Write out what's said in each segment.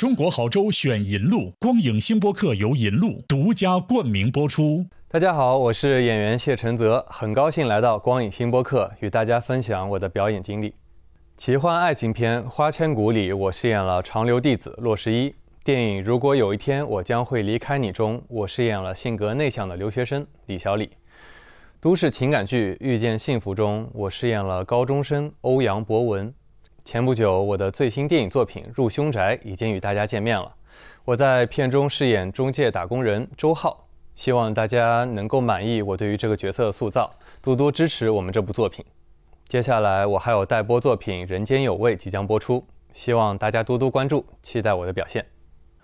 中国好州选银路，光影星播客由银路独家冠名播出。 大家好，我是演员谢承泽，很高兴来到光影星播客，与大家分享我的表演经历。奇幻爱情片《花千骨》里，我饰演了长留弟子骆十一。电影《如果有一天我将会离开你》中，我饰演了性格内向的留学生李小李。都市情感剧《遇见幸福》中，我饰演了高中生欧阳博文。前不久，我的最新电影作品《入凶宅》已经与大家见面了。我在片中饰演中介打工人周浩，希望大家能够满意我对于这个角色的塑造，多多支持我们这部作品。接下来我还有待播作品《人间有味》即将播出，希望大家多多关注，期待我的表现。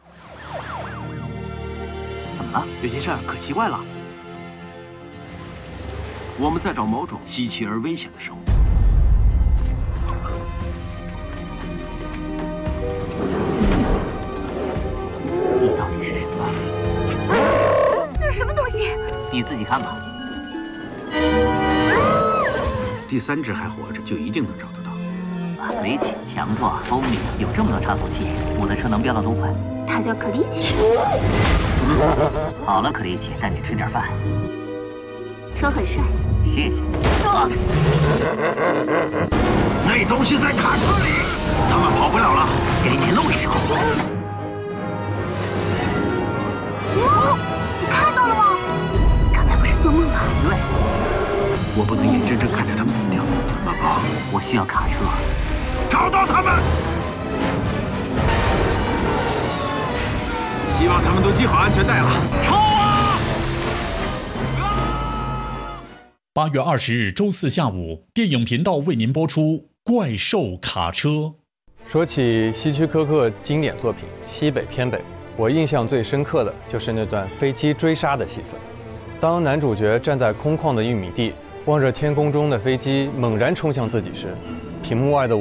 怎么了？有件事可奇怪了。我们在找某种稀奇而危险的生物。你到底是什么？ 那是什么东西？ 你自己看吧。第三只还活着，就一定能找得到。可利奇强壮、欧米，有这么多差速器，我的车能飙到多快？ 他叫可利奇。 好了，可利奇，带你吃点饭。 车很帅。 谢谢。那东西在卡车里，他们跑不了了，给你露一手。 你看到了吗？刚才不是做梦吧？ 对。我不能眼睁睁看着他们死掉，怎么办？我需要卡车，找到他们。希望他们都系好安全带了。冲啊 ！8月20日周四下午，电影频道为您播出《怪兽卡车》。 说起希区柯克经典作品《西北偏北》，我印象最深刻的就是那段飞机追杀的戏份。当男主角站在空旷的玉米地，望着天空中的飞机猛然冲向自己时，屏幕外的